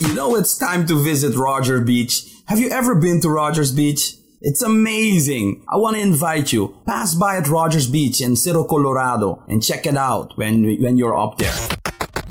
You know it's time to visit Roger Beach. Have you ever been to Rogers Beach? It's amazing. I want to invite you. Pass by at Rogers Beach in Cerro Colorado and check it out when you're up there.